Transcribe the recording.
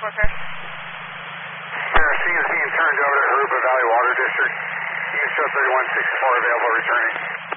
sir. Sierra C is being turned over to Aruba Valley Water District. You can show 3164 available returning.